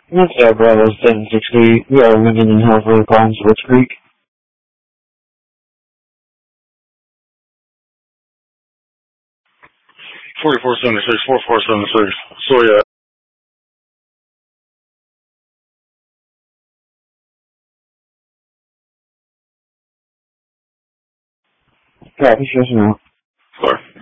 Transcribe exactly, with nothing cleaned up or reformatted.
What's up, Bravo seven sixty? We are living in Hillsborough, calling Switch Creek. forty-four seventy-six, forty-four seventy-six. So, yeah. Copy, yes or no? Sorry.